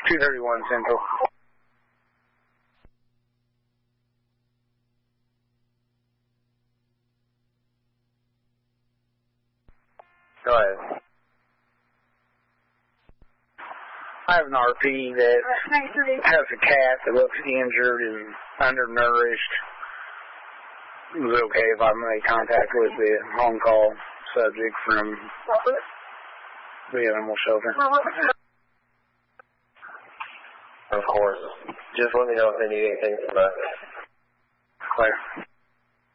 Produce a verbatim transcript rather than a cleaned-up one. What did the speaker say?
two thirty-one Central. Go ahead. I have an R P that has a cat that looks injured and undernourished. It was okay if I made contact with the on-call subject from the animal shelter. Of course. Just let me know if they need anything from us. Clear.